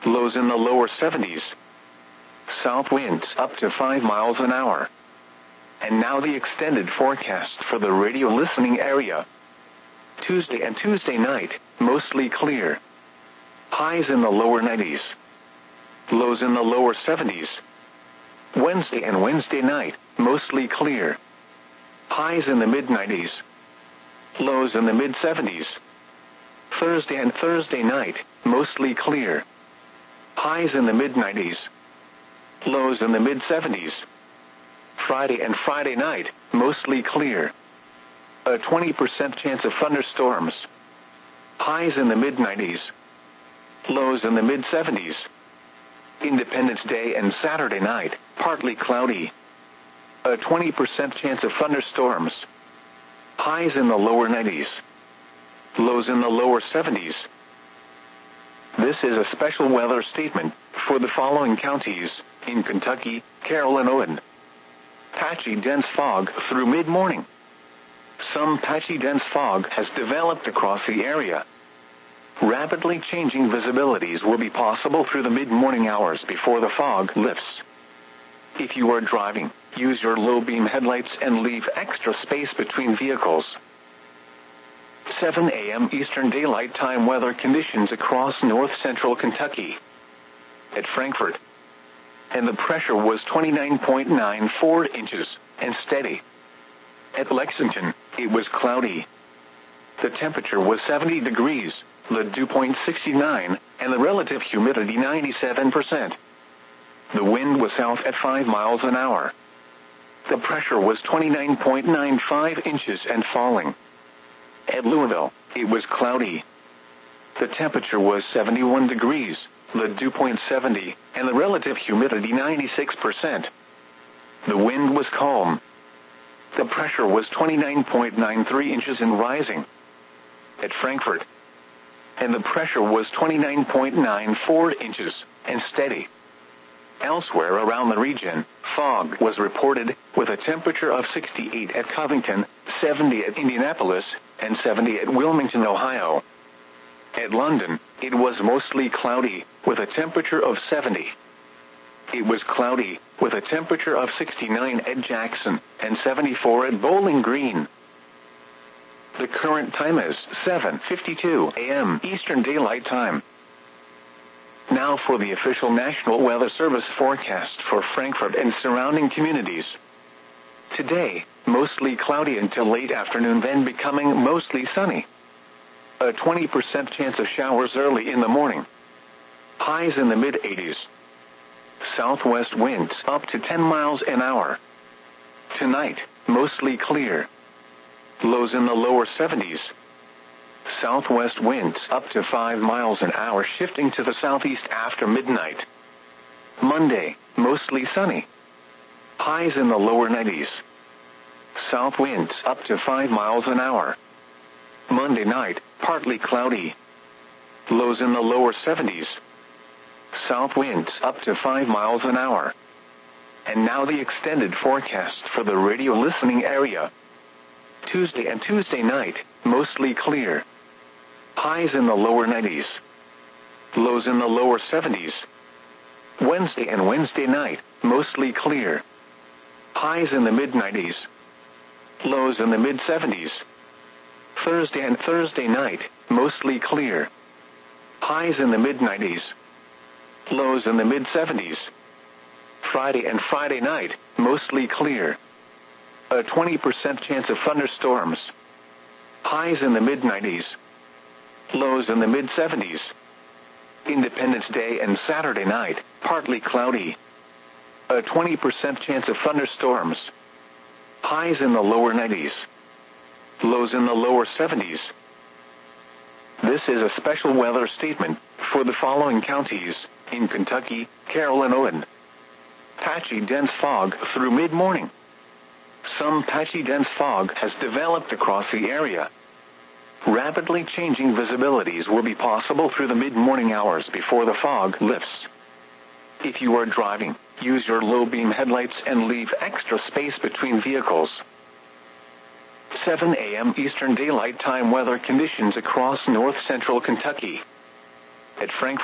Lows in the lower 70s. South winds up to 5 miles an hour. And now the extended forecast for the radio listening area. Tuesday and Tuesday night, mostly clear. Highs in the lower 90s. Lows in the lower 70s. Wednesday and Wednesday night, mostly clear. Highs in the mid-90s. Lows in the mid-70s. Thursday and Thursday night, mostly clear. Highs in the mid-90s. Lows in the mid-70s. Friday and Friday night, mostly clear. A 20% chance of thunderstorms. Highs in the mid-90s. Lows in the mid-70s. Independence Day and Saturday night, partly cloudy. A 20% chance of thunderstorms. Highs in the lower 90s. Lows in the lower 70s. This is a special weather statement for the following counties in Kentucky, Carroll, and Owen. Patchy dense fog through mid-morning. Some patchy dense fog has developed across the area. Rapidly changing visibilities will be possible through the mid-morning hours before the fog lifts. If you are driving, use your low-beam headlights and leave extra space between vehicles. 7 a.m. Eastern Daylight Time weather conditions across north-central Kentucky. At Frankfort. And the pressure was 29.94 inches, and steady. At Lexington, it was cloudy. The temperature was 70 degrees, the dew point 69, and the relative humidity 97%. The wind was south at 5 miles an hour. The pressure was 29.95 inches and falling. At Louisville, it was cloudy. The temperature was 71 degrees, the dew point 70, and the relative humidity 96%. The wind was calm. The pressure was 29.93 inches and rising. At Frankfort. And the pressure was 29.94 inches and steady. Elsewhere around the region, fog was reported with a temperature of 68 at Covington, 70 at Indianapolis, and 70 at Wilmington, Ohio. At London, it was mostly cloudy with a temperature of 70. It was cloudy with a temperature of 69 at Jackson and 74 at Bowling Green. The current time is 7:52 a.m. Eastern Daylight Time. Now for the official National Weather Service forecast for Frankfort and surrounding communities. Today, mostly cloudy until late afternoon, then becoming mostly sunny. A 20% chance of showers early in the morning. Highs in the mid-80s. Southwest winds up to 10 miles an hour. Tonight, mostly clear. Lows in the lower 70s. Southwest winds up to 5 miles an hour, shifting to the southeast after midnight. Monday, mostly sunny. Highs in the lower 90s. South winds up to 5 miles an hour. Monday night, partly cloudy. Lows in the lower 70s. South winds up to 5 miles an hour. And now the extended forecast for the radio listening area. Tuesday and Tuesday night, mostly clear. Highs in the lower 90s. Lows in the lower 70s. Wednesday and Wednesday night, mostly clear. Highs in the mid-90s. Lows in the mid-70s. Thursday and Thursday night, mostly clear. Highs in the mid-90s. Lows in the mid-70s. Friday and Friday night, mostly clear. A 20% chance of thunderstorms. Highs in the mid-90s. Lows in the mid-70s. Independence Day and Saturday night, partly cloudy. A 20% chance of thunderstorms. Highs in the lower 90s. Lows in the lower 70s. This is a special weather statement for the following counties in Kentucky, Carroll, and Owen. Patchy dense fog through mid-morning. Some patchy dense fog has developed across the area. Rapidly changing visibilities will be possible through the mid-morning hours before the fog lifts. If you are driving, use your low-beam headlights and leave extra space between vehicles. 7 a.m. Eastern Daylight Time weather conditions across north-central Kentucky. At Frankfort.